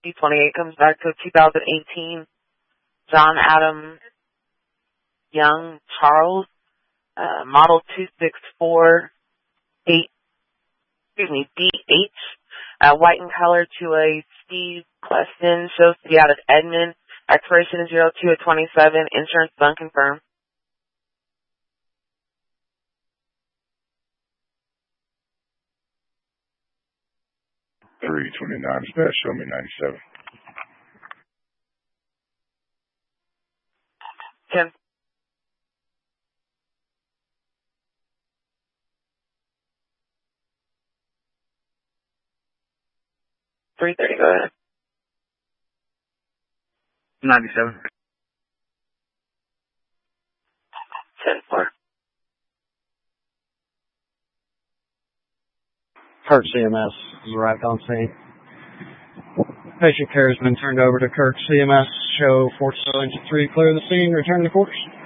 D28 comes back to 2018. John Adam Young Charles, model 2648, DH, white in color to a Steve Cleston, shows to be out of Edmond. Expiration is 02/27, insurance is unconfirmed. 329 dispatch, show me 97. 10. Go ahead. 97. 10-4. Kirk CMS has arrived on scene. Patient care has been turned over to Kirk CMS. Show 4 engine 3, clear the scene, return to quarters.